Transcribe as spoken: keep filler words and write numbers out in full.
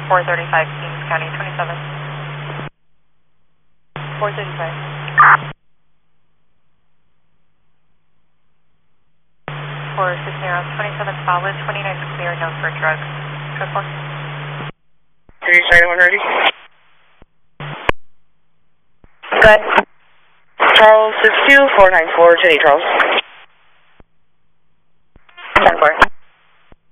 four thirty-five, Kings County, twenty-seven. four thirty-five. four six zero, twenty-seven solid, twenty-nine clear, no for drugs. Code four. Three side one ready. Good. Charles six two four nine four, Jenny Charles. ten four.